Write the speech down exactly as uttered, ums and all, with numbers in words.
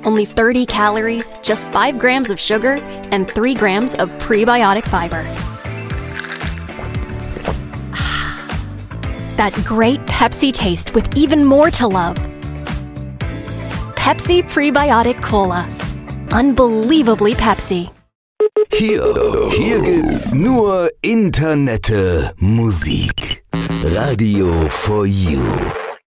Only thirty calories, just five grams of sugar, and three grams of prebiotic fiber. That great Pepsi taste with even more to love. Pepsi Prebiotic Cola. Unbelievably Pepsi. Hier, hier gibt's nur Internette Musik. Radio for You.